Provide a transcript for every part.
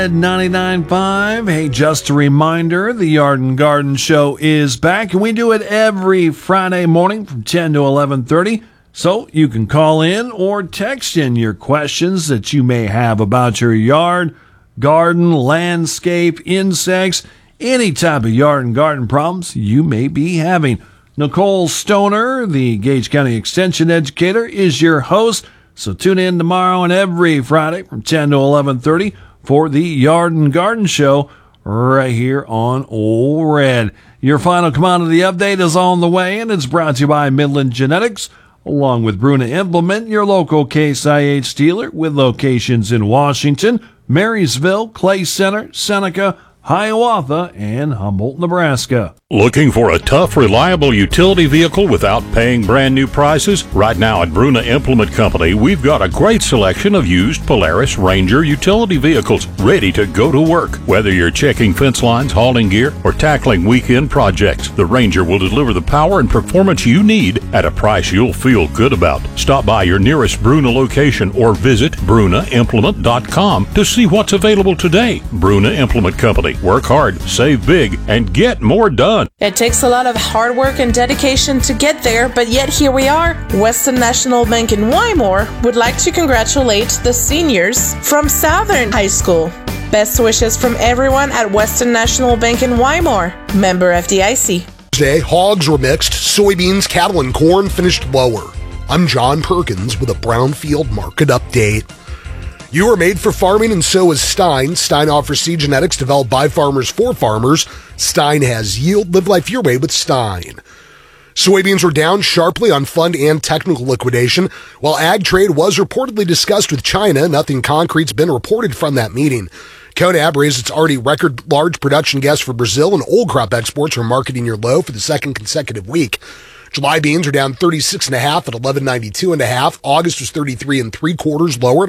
At 99.5, hey, just a reminder, the Yard and Garden Show is back, and we do it every Friday morning from 10 to 11:30. So you can call in or text in your questions that you may have about your yard, garden, landscape, insects, any type of yard and garden problems you may be having. Nicole Stoner, the Gage County Extension Educator, is your host. So tune in tomorrow and every Friday from 10 to 11:30 for the Yard and Garden Show right here on Old Red. Your final commodity update is on the way, and it's brought to you by Midland Genetics, along with Bruna Implement, your local Case IH dealer with locations in Washington, Marysville, Clay Center, Seneca, Hiawatha, and Humboldt, Nebraska. Looking for a tough, reliable utility vehicle without paying brand new prices? Right now at Bruna Implement Company, we've got a great selection of used Polaris Ranger utility vehicles ready to go to work. Whether you're checking fence lines, hauling gear, or tackling weekend projects, the Ranger will deliver the power and performance you need at a price you'll feel good about. Stop by your nearest Bruna location or visit brunaimplement.com to see what's available today. Bruna Implement Company. Work hard, save big, and get more done. It takes a lot of hard work and dedication to get there, but yet here we are. Western National Bank in Wymore would like to congratulate the seniors from Southern High School. Best wishes from everyone at Western National Bank in Wymore. Member FDIC. Today, hogs were mixed, soybeans, cattle, and corn finished lower. I'm John Perkins with a Brownfield Market Update. You are made for farming, and so is Stein. Stein offers seed genetics developed by farmers for farmers. Stein has yield. Live life your way with Stein. Soybeans were down sharply on fund and technical liquidation. While ag trade was reportedly discussed with China, nothing concrete's been reported from that meeting. CONAB raised its already record large production guess for Brazil, and old crop exports are marketing near low for the second consecutive week. July beans are down 36.5 at 11.92.5. August was 33.75 lower at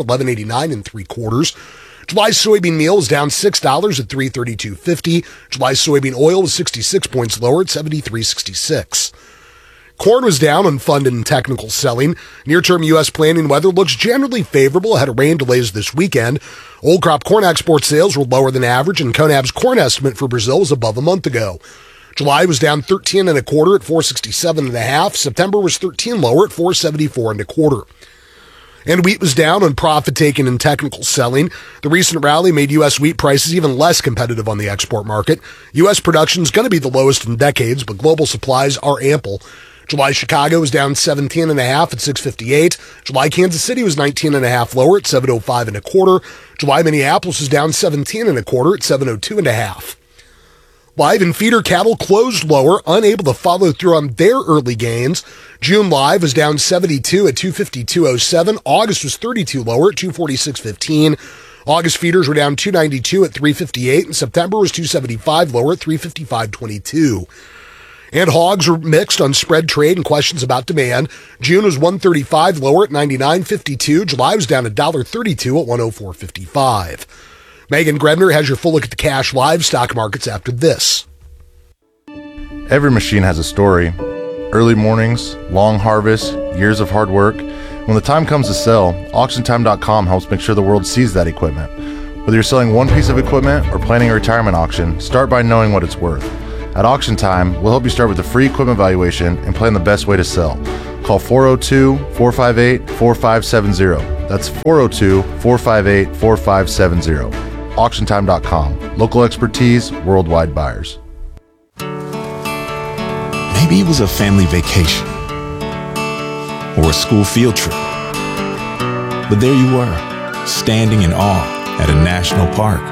11.89 July soybean meal is down $6 at 332.50. July soybean oil was 66 points lower at 73.66. Corn was down on fund and technical selling. Near-term U.S. planting weather looks generally favorable ahead of rain delays this weekend. Old crop corn export sales were lower than average, and CONAB's corn estimate for Brazil was above a month ago. July was down 13.25 at 467.5. September was 13 lower at 474.25. And wheat was down on profit taking and technical selling. The recent rally made U.S. wheat prices even less competitive on the export market. U.S. production is going to be the lowest in decades, but global supplies are ample. July Chicago was down 17.5 at 658. July Kansas City was 19.5 lower at 705.25. July Minneapolis was down 17.25 at 702.5. Live and feeder cattle closed lower, unable to follow through on their early gains. June live was down 72 at 252.07. August was 32 lower at 246.15. August feeders were down 292 at 358, and September was 275 lower at 355.22. And hogs were mixed on spread trade and questions about demand. June was 135 lower at 99.52. July was down $1.32 at 104.55. Megan Grebner has your full look at the cash livestock markets after this. Every machine has a story. Early mornings, long harvests, years of hard work. When the time comes to sell, AuctionTime.com helps make sure the world sees that equipment. Whether you're selling one piece of equipment or planning a retirement auction, start by knowing what it's worth. At Auction Time, we'll help you start with a free equipment valuation and plan the best way to sell. Call 402-458-4570. That's 402-458-4570. AuctionTime.com. Local expertise, worldwide buyers. Maybe it was a family vacation or a school field trip. But there you were, standing in awe at a national park.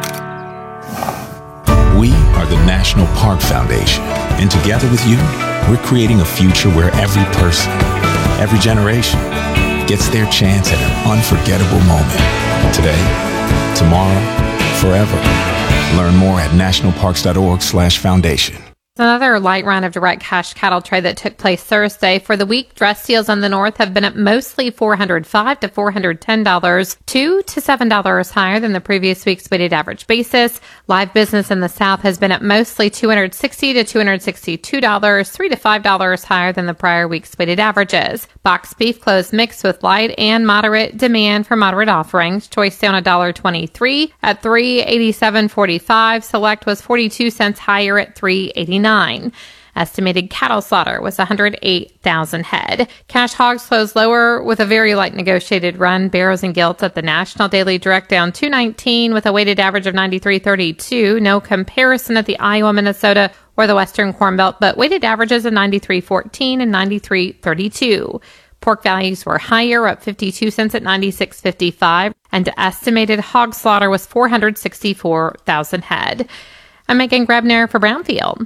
We are the National Park Foundation, and together with you, we're creating a future where every person, every generation, gets their chance at an unforgettable moment. Today, tomorrow, forever. Learn more at nationalparks.org/foundation. Another light round of direct cash cattle trade that took place Thursday. For the week, dress deals in the north have been at mostly $405 to $410, $2 to $7 higher than the previous week's weighted average basis. Live business in the south has been at mostly $260 to $262, $3 to $5 higher than the prior week's weighted averages. Boxed beef closed mixed with light and moderate demand for moderate offerings. Choice down $1.23 at $387.45. Select was 42 cents higher at $3.89. Estimated cattle slaughter was 108,000 head. Cash hogs closed lower with a very light negotiated run. Barrows and gilts at the National Daily Direct down 219 with a weighted average of 93.32. No comparison at the Iowa, Minnesota, or the Western Corn Belt, but weighted averages of 93.14 and 93.32. Pork values were higher, up 52 cents at 96.55, and estimated hog slaughter was 464,000 head. I'm Megan Grebner for Brownfield.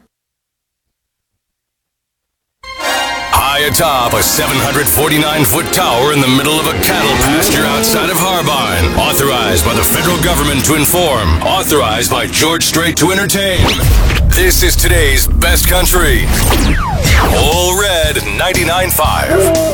High atop a 749-foot tower in the middle of a cattle pasture outside of Harbine. Authorized by the federal government to inform. Authorized by George Strait to entertain. This is today's best country. All Red 99.5.